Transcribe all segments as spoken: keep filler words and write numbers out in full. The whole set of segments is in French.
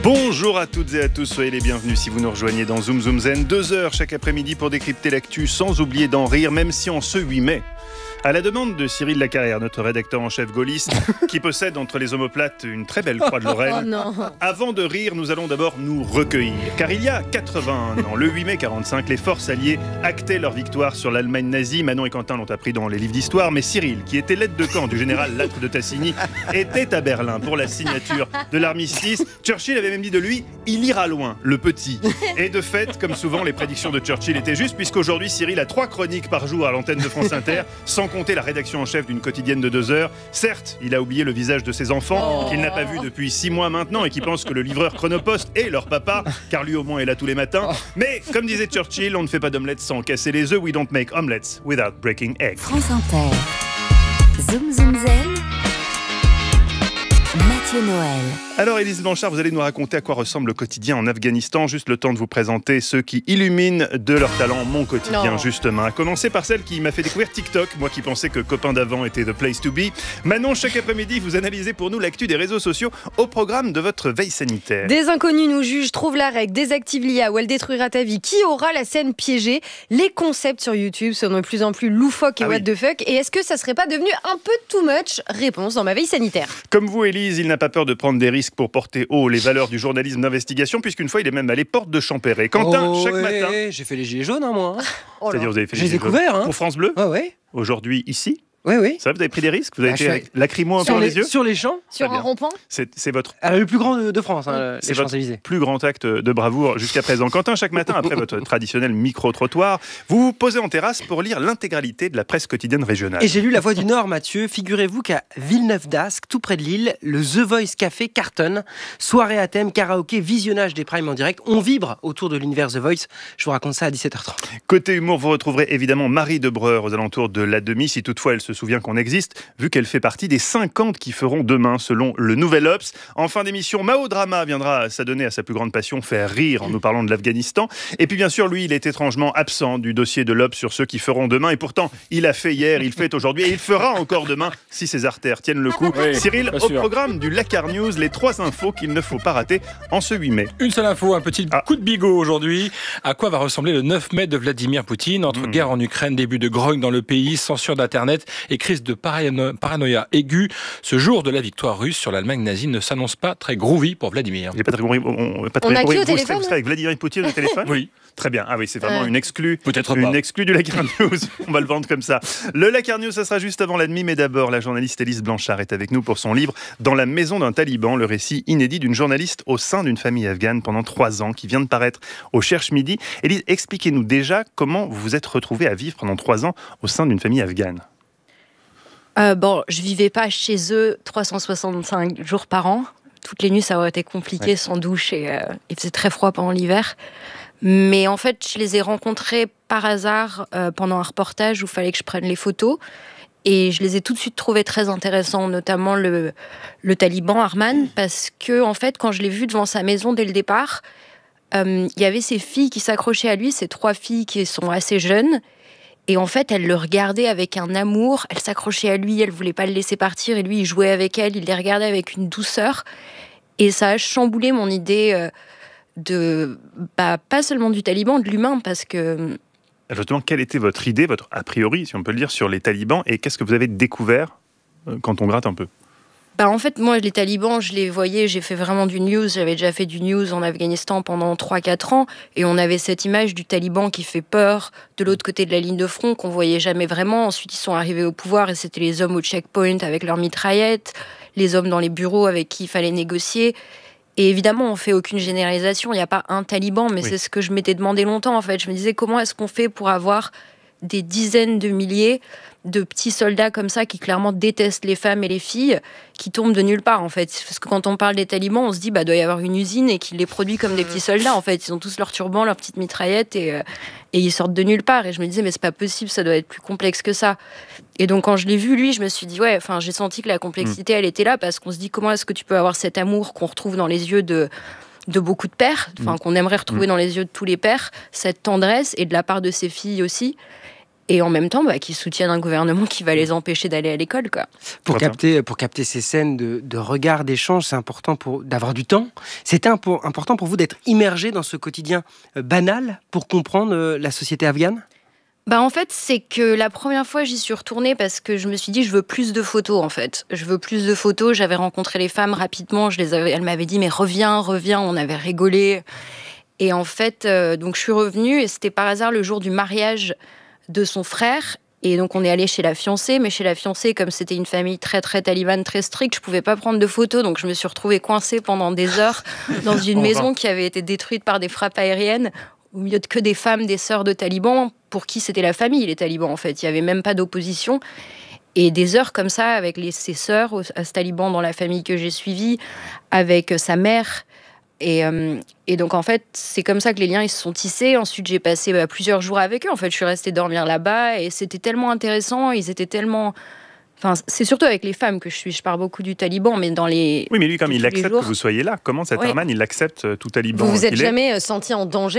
Bonjour à toutes et à tous, soyez les bienvenus si vous nous rejoignez dans Zoom Zoom Zen. Deux heures chaque après-midi pour décrypter l'actu sans oublier d'en rire, même si en ce huit mai. À la demande de Cyril Lacarrière, notre rédacteur en chef gaulliste, qui possède entre les omoplates une très belle croix de Lorraine. Oh non. Avant de rire, nous allons d'abord nous recueillir. Car il y a quatre-vingt-un ans, le huit mai quarante-cinq, les forces alliées actaient leur victoire sur l'Allemagne nazie. Manon et Quentin l'ont appris dans les livres d'histoire, mais Cyril, qui était l'aide de camp du général Lattre de Tassigny, était à Berlin pour la signature de l'armistice. Churchill avait même dit de lui, il ira loin, le petit. Et de fait, comme souvent, les prédictions de Churchill étaient justes, puisqu'aujourd'hui, Cyril a trois chroniques par jour à l'antenne de France Inter, sans compter la rédaction en chef d'une quotidienne de deux heures. Certes, il a oublié le visage de ses enfants, oh. qu'il n'a pas vu depuis six mois maintenant et qui pense que le livreur Chronopost est leur papa, car lui au moins est là tous les matins. Oh. Mais, comme disait Churchill, on ne fait pas d'omelette sans casser les œufs. We don't make omelets without breaking eggs. France Inter. Zoom Zoom Zen. Mathieu Noël. Alors Élise Blanchard, vous allez nous raconter à quoi ressemble le quotidien en Afghanistan. Juste le temps de vous présenter ceux qui illuminent de leur talent mon quotidien, non. justement. À commencer par celle qui m'a fait découvrir TikTok, moi qui pensais que Copain d'avant était the place to be. Manon, chaque après-midi, vous analysez pour nous l'actu des réseaux sociaux au programme de votre veille sanitaire. Des inconnus nous jugent, trouvent la règle, désactive l'I A ou elle détruira ta vie. Qui aura la scène piégée? Les concepts sur YouTube sont de plus en plus loufoques et ah what oui. the fuck. Et est-ce que ça serait pas devenu un peu too much? Réponse dans ma veille sanitaire. Comme vous, Élise, il n'a pas peur de prendre des risques pour porter haut les valeurs du journalisme d'investigation, puisqu'une fois, il est même allé porte de Champéret. Quentin, oh, chaque ouais, matin... J'ai fait les gilets jaunes, hein, moi. Oh C'est-à-dire, vous avez fait J'ai les découvert, hein. Pour France Bleu, Ouais, ouais. aujourd'hui, ici. Oui, oui. Ça va, vous avez pris des risques? Vous avez Ah, été je avec suis- lacrymo un peu Sur dans les, les yeux? sur les champs. Sur Très un bien. rond-point? C'est, c'est votre Alors, le plus grand de, de France, hein, C'est les votre Champs-Élysées. plus grand acte de bravoure jusqu'à présent. Quentin, chaque matin, après votre traditionnel micro-trottoir, vous vous posez en terrasse pour lire l'intégralité de la presse quotidienne régionale. Et j'ai lu La Voix du Nord, Mathieu. Figurez-vous qu'à Villeneuve-d'Ascq, tout près de Lille, le The Voice Café cartonne. Soirée à thème, karaoké, visionnage des primes en direct. On vibre autour de l'univers The Voice. Je vous raconte ça à dix-sept heures trente. Côté humour, vous retrouverez évidemment Marie de Breur aux alentours de la demi, si toutefois elle se souvient qu'on existe, vu qu'elle fait partie des cinquante qui feront demain, selon le Nouvel Obs. En fin d'émission, Mao Drama viendra s'adonner à sa plus grande passion, faire rire en nous parlant de l'Afghanistan. Et puis bien sûr, lui, il est étrangement absent du dossier de l'Obs sur ceux qui feront demain. Et pourtant, il a fait hier, il fait aujourd'hui et il fera encore demain si ses artères tiennent le coup. Oui, Cyril, bien au sûr. programme du Lakar News, les trois infos qu'il ne faut pas rater en ce huit mai. Une seule info, un petit Ah. coup de bigot aujourd'hui. À quoi va ressembler le neuf mai de Vladimir Poutine? Entre Mmh. guerre en Ukraine, début de grogne dans le pays, censure d'Internet et crise de parano- paranoïa aiguë, ce jour de la victoire russe sur l'Allemagne nazie ne s'annonce pas très groovy pour Vladimir. Il n'est pas très compris. On, pas très On a compris. qui au Vous serez- téléphone, vous serez avec Vladimir Poutine au téléphone? Oui, Très bien. Ah oui, c'est vraiment Ouais. une exclue. peut-être Une pas. exclue du Lakar News. On va le vendre comme ça. Le Lakar News, ça sera juste avant la demi, mais d'abord, la journaliste Élise Blanchard est avec nous pour son livre Dans la maison d'un taliban, le récit inédit d'une journaliste au sein d'une famille afghane pendant trois ans, qui vient de paraître au Cherche Midi. Élise, expliquez-nous déjà comment vous vous êtes retrouvée à vivre pendant trois ans au sein d'une famille afghane. Euh, bon, je vivais pas chez eux trois cent soixante-cinq jours par an. Toutes les nuits, ça aurait été compliqué Ouais. sans douche et euh, il faisait très froid pendant l'hiver. Mais en fait, je les ai rencontrés par hasard euh, pendant un reportage où il fallait que je prenne les photos. Et je les ai tout de suite trouvés très intéressants, notamment le, le taliban Arman, parce que en fait, quand je l'ai vu devant sa maison dès le départ, euh, il y avait ces filles qui s'accrochaient à lui, ces trois filles qui sont assez jeunes. Et en fait, elle le regardait avec un amour, elle s'accrochait à lui, elle voulait pas le laisser partir, et lui, il jouait avec elle, il les regardait avec une douceur. Et ça a chamboulé mon idée euh, de, bah, pas seulement du taliban, de l'humain, parce que... Justement, quelle était votre idée, votre a priori, si on peut le dire, sur les talibans, et qu'est-ce que vous avez découvert euh, quand on gratte un peu? Bah en fait, moi, les talibans, je les voyais, j'ai fait vraiment du news, j'avais déjà fait du news en Afghanistan pendant trois quatre ans, et on avait cette image du taliban qui fait peur de l'autre côté de la ligne de front, qu'on voyait jamais vraiment. Ensuite, ils sont arrivés au pouvoir, et c'était les hommes au checkpoint avec leurs mitraillettes, les hommes dans les bureaux avec qui il fallait négocier. Et évidemment, on fait aucune généralisation, il n'y a pas un taliban, mais Oui. c'est ce que je m'étais demandé longtemps, en fait. Je me disais, comment est-ce qu'on fait pour avoir des dizaines de milliers de petits soldats comme ça qui clairement détestent les femmes et les filles, qui tombent de nulle part en fait. Parce que quand on parle des talibans, on se dit bah doit y avoir une usine et qu'ils les produisent comme des petits soldats en fait. Ils ont tous leurs turbans, leurs petites mitraillettes et, euh, et ils sortent de nulle part. Et je me disais mais c'est pas possible, ça doit être plus complexe que ça. Et donc quand je l'ai vu lui, je me suis dit ouais, enfin j'ai senti que la complexité elle était là parce qu'on se dit comment est-ce que tu peux avoir cet amour qu'on retrouve dans les yeux de de beaucoup de pères, enfin qu'on aimerait retrouver dans les yeux de tous les pères, cette tendresse et de la part de ses filles aussi. et en même temps bah, qui soutiennent un gouvernement qui va les empêcher d'aller à l'école, quoi. Pour capter, pour capter ces scènes de, de regard, d'échange, c'est important pour, d'avoir du temps. C'était impo- important pour vous d'être immergé dans ce quotidien euh, banal pour comprendre euh, la société afghane ? Bah en fait, c'est que la première fois, j'y suis retournée parce que je me suis dit, je veux plus de photos, en fait. Je veux plus de photos. J'avais rencontré les femmes rapidement. Je les avais, elles m'avaient dit, mais reviens, reviens. On avait rigolé. Et en fait, euh, donc je suis revenue et c'était par hasard le jour du mariage de son frère. Et donc, on est allé chez la fiancée. Mais chez la fiancée, comme c'était une famille très, très talibane, très stricte, je pouvais pas prendre de photos. Donc, je me suis retrouvée coincée pendant des heures dans une maison qui avait été détruite par des frappes aériennes, au milieu de que des femmes, des sœurs de talibans, pour qui c'était la famille, les talibans, en fait. Il n'y avait même pas d'opposition. Et des heures comme ça, avec les, ses sœurs, à ce taliban dans la famille que j'ai suivie, avec sa mère. Et, euh, et donc, en fait, c'est comme ça que les liens ils se sont tissés. Ensuite, j'ai passé bah, plusieurs jours avec eux. En fait, je suis restée dormir là-bas. Et c'était tellement intéressant. Ils étaient tellement... Enfin, c'est surtout avec les femmes que je suis. Je parle beaucoup du taliban, mais dans les... Oui, mais lui, comme il accepte jours... que vous soyez là, comment cet ouais. Arman, il accepte tout taliban Vous vous êtes qu'il est jamais senti en danger ?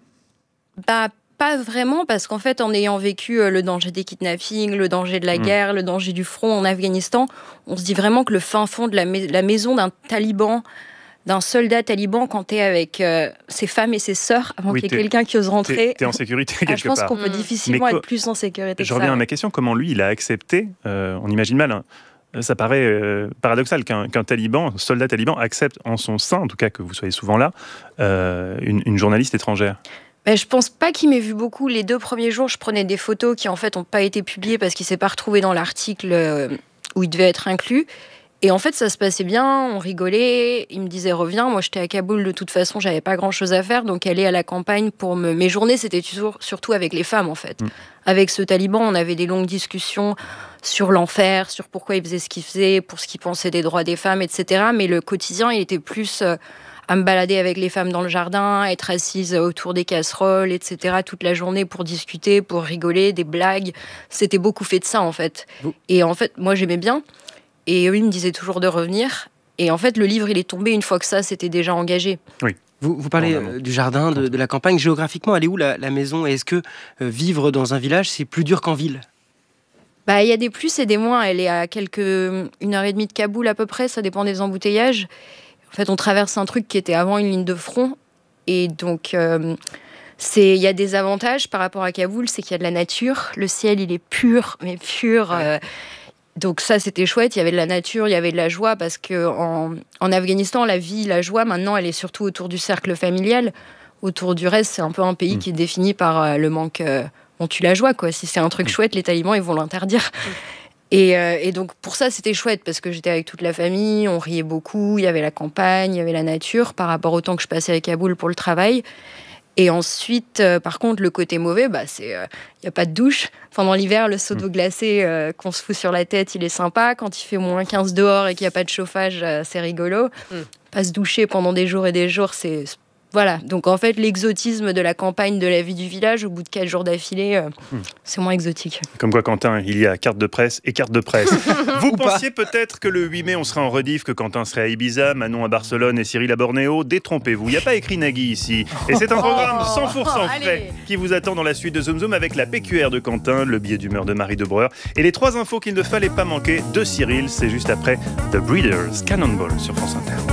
Bah, pas vraiment, parce qu'en fait, en ayant vécu le danger des kidnappings, le danger de la mmh. guerre, le danger du front en Afghanistan, on se dit vraiment que le fin fond de la, mais- la maison d'un taliban, d'un soldat taliban, quand t'es avec euh, ses femmes et ses sœurs, avant oui, qu'il y ait quelqu'un qui ose rentrer... T'es, t'es en sécurité quelque ah, je pense part. qu'on peut Mmh. difficilement Mais co- être plus en sécurité Je que reviens ça. à ma question, comment lui, il a accepté, euh, on imagine mal, hein, ça paraît euh, paradoxal qu'un, qu'un taliban, un soldat taliban, accepte en son sein, en tout cas que vous soyez souvent là, euh, une, une journaliste étrangère. Ben, je pense pas qu'il m'ait vu beaucoup. Les deux premiers jours, je prenais des photos qui en fait n'ont pas été publiées parce qu'il s'est pas retrouvé dans l'article euh, où il devait être inclus. Et en fait, ça se passait bien, on rigolait. Il me disait reviens. Moi, j'étais à Kaboul de toute façon, j'avais pas grand chose à faire, donc aller à la campagne pour me. Mes journées, c'était toujours, surtout avec les femmes en fait. Mm. Avec ce taliban, on avait des longues discussions sur l'enfer, sur pourquoi il faisait ce qu'il faisait, pour ce qu'il pensait des droits des femmes, et cetera. Mais le quotidien, il était plus euh, à me balader avec les femmes dans le jardin, être assise autour des casseroles, et cetera toute la journée pour discuter, pour rigoler, des blagues. C'était beaucoup fait de ça, en fait. Vous- Et en fait, moi, j'aimais bien. Et eux, ils me disaient toujours de revenir. Et en fait, le livre, il est tombé une fois que ça, c'était déjà engagé. Vous, vous parlez Vraiment. euh, du jardin, de, de la campagne. Géographiquement, elle est où la, la maison ? Et est-ce que euh, vivre dans un village, c'est plus dur qu'en ville ? Bah, il y a des plus et des moins. Elle est à quelques... une heure et demie de Kaboul, à peu près. Ça dépend des embouteillages. En fait, on traverse un truc qui était avant une ligne de front. Et donc... euh, c'est, il y a des avantages par rapport à Kaboul, c'est qu'il y a de la nature. Le ciel, il est pur, mais pur. euh, donc ça, c'était chouette. Il y avait de la nature, il y avait de la joie, parce que en, en Afghanistan, la vie, la joie, maintenant, elle est surtout autour du cercle familial. Autour du reste, c'est un peu un pays Mm. qui est défini par euh, le manque. Euh, on tue la joie, quoi. Si c'est un truc chouette, les talibans, ils vont l'interdire. Et, euh, et donc, pour ça, c'était chouette, parce que j'étais avec toute la famille, on riait beaucoup, il y avait la campagne, il y avait la nature, par rapport au temps que je passais à Kaboul pour le travail. Et ensuite, euh, par contre, le côté mauvais, bah, c'est il euh, n'y a pas de douche. Pendant l'hiver, le seau d'eau glacée euh, qu'on se fout sur la tête, il est sympa. Quand il fait moins quinze dehors et qu'il n'y a pas de chauffage, euh, c'est rigolo. Mm. Pas se doucher pendant des jours et des jours, c'est... Voilà. Donc, en fait, l'exotisme de la campagne, de la vie du village, au bout de quatre jours d'affilée, euh, Mm. c'est moins exotique. Comme quoi, Quentin, il y a carte de presse et carte de presse. Vous Ou pas. pensiez peut-être que le huit mai, on serait en rediff, que Quentin serait à Ibiza, Manon à Barcelone et Cyril à Bornéo. Détrompez-vous, il n'y a pas écrit Nagui ici. Et c'est un programme cent pour cent Allez. frais qui vous attend dans la suite de Zoom Zoom avec la P Q R de Quentin, le billet d'humeur de Marie Debreur et les trois infos qu'il ne fallait pas manquer de Cyril. C'est juste après The Breeders, Cannonball sur France Inter.